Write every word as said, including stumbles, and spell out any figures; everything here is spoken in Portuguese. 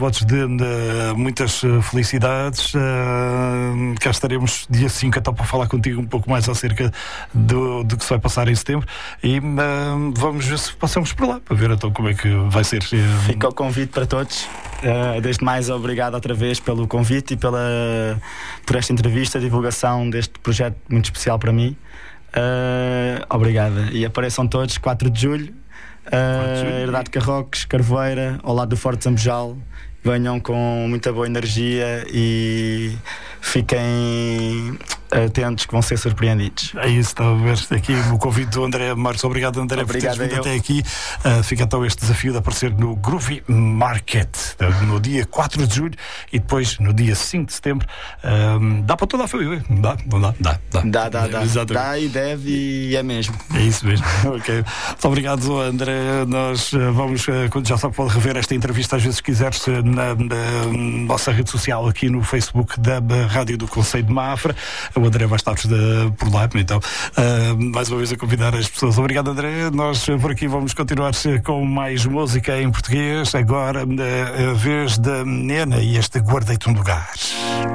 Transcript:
Votos de, de muitas felicidades. Uh, cá estaremos dia cinco então para falar contigo um pouco mais acerca do, do que se vai passar em setembro e uh, vamos ver se passamos por lá para ver então como é que vai ser. Fica o convite para todos. Uh, desde mais, obrigado outra vez pelo convite e pela, por esta entrevista, a divulgação deste projeto muito especial para mim. Uh, obrigada. E apareçam todos, quatro de julho, uh, Herdade de Carroques, Carvoeira, ao lado do Forte Zambojal. Venham com muita boa energia e fiquem atentos que vão ser surpreendidos. É isso, está a ver aqui o convite do André Marques. Obrigado, André, Obrigado por teres vindo até aqui. Uh, fica então este desafio de aparecer no Groovy Market no dia quatro de julho e depois no dia cinco de setembro. Uh, dá para toda a família? Dá, não dá? Dá, dá. Dá, dá, dá. Exatamente. Dá e deve e é mesmo. É isso mesmo. Ok. Muito obrigado, André. Nós uh, vamos, uh, quando já sabe, pode rever esta entrevista às vezes se quiseres uh, na, na nossa rede social aqui no Facebook da Rádio do Concelho de Mafra. O André vai estar de, por lá, então uh, mais uma vez a convidar as pessoas. Obrigado, André. Nós por aqui vamos continuar com mais música em português. Agora a vez da Nena e este Guardei-te um Lugar.